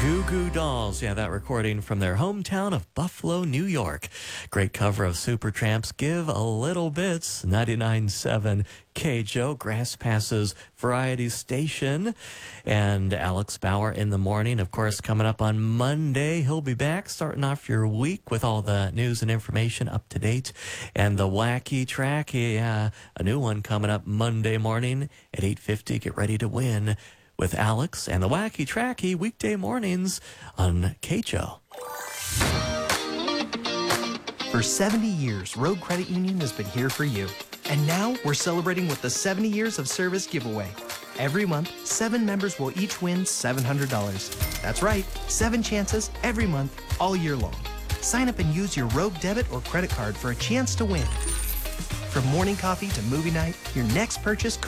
Goo Goo Dolls, yeah, that recording from their hometown of Buffalo, New York. Great cover of Supertramp's Give a Little Bits, 99.7 KJO, Grass Passes Variety Station. And Alex Bauer in the morning, of course, coming up on Monday. He'll be back starting off your week with all the news and information up to date. And the Wacky Track, yeah, a new one coming up Monday morning at 8:50. Get ready to win with Alex and the Wacky Tracky weekday mornings on KJO. For 70 years, Road Credit Union has been here for you. And now we're celebrating with the 70 years of service giveaway. Every month, 7 members will each win $700. That's right, 7 chances every month, all year long. Sign up and use your Rogue debit or credit card for a chance to win. From morning coffee to movie night, your next purchase